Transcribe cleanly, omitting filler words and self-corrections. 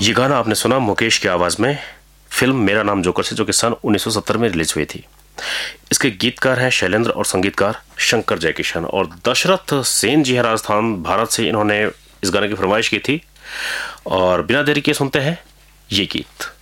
ये गाना आपने सुना मुकेश की आवाज में फिल्म मेरा नाम जोकर से, जो कि सन 1970 में रिलीज हुई थी। इसके गीतकार हैं शैलेंद्र और संगीतकार शंकर जयकिशन। और दशरथ सेन जी है राजस्थान भारत से, इन्होंने इस गाने की फरमाइश की थी। और बिना देरी के सुनते हैं ये गीत।